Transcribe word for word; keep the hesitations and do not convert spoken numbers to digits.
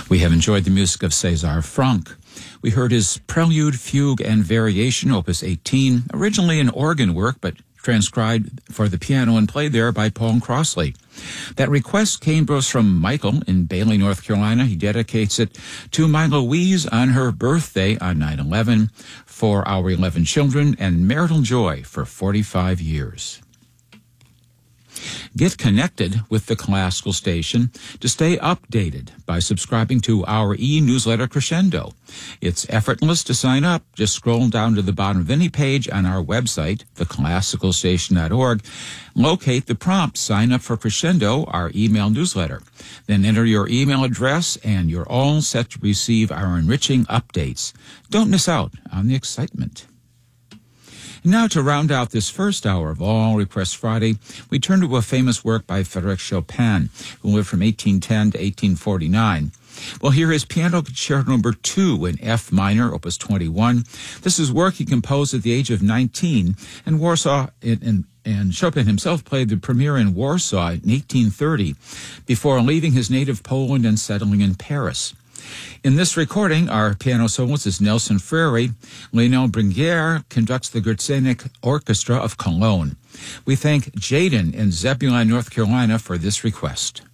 We have enjoyed the music of César Franck. We heard his Prelude, Fugue, and Variation, Opus eighteen, originally an organ work, but transcribed for the piano and played there by Paul Crossley. That request came to us from Michael in Bailey, North Carolina. He dedicates it to my Louise on her birthday on nine eleven, for our eleven children, and marital joy for forty-five years. Get connected with the Classical Station to stay updated by subscribing to our e-newsletter Crescendo. It's effortless to sign up. Just scroll down to the bottom of any page on our website, the classical station dot org. Locate the prompt, sign up for Crescendo, our email newsletter. Then enter your email address and you're all set to receive our enriching updates. Don't miss out on the excitement. Now, to round out this first hour of All Requests Friday, we turn to a famous work by Frédéric Chopin, who lived from eighteen ten to eighteen forty-nine. We'll hear his Piano Concerto Number two in F minor, Opus twenty-one. This is work he composed at the age of nineteen, and Warsaw, and, and Chopin himself played the premiere in Warsaw in eighteen thirty, before leaving his native Poland and settling in Paris. In this recording, our piano soloist is Nelson Freire. Lionel Bringuier conducts the Gertsenik Orchestra of Cologne. We thank Jaden in Zebulon, North Carolina for this request.